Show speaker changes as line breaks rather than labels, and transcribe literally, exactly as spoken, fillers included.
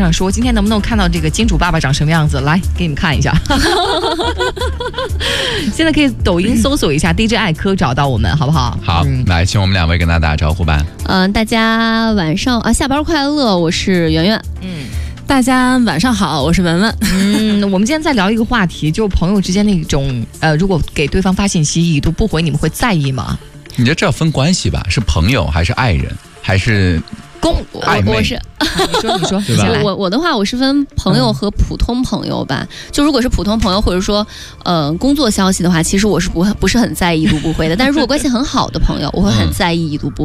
上说，今天能不能看到这个金主爸爸长什么样子？来，给你们看一下。现在可以抖音搜索一下 D J 艾科，找到我们，好不好？
好，嗯、来，请我们两位跟大家打招呼吧。
嗯、呃，大家晚上啊，下班快乐，我是圆圆。
嗯。大家晚上好，我是文文。
嗯，我们今天在聊一个话题，就是朋友之间那种，呃，如果给对方发信息已读不回，你们会在意吗？
你觉得这要分关系吧？是朋友还是爱人，还是
公？
暧昧？
我是
你说，你说，
对吧？
我我的话，我是分朋友和普通朋友吧。嗯、就如果是普通朋友，或者说呃工作消息的话，其实我是不不是很在意已读不回的。但是如果关系很好的朋友，我会很在意已读不回。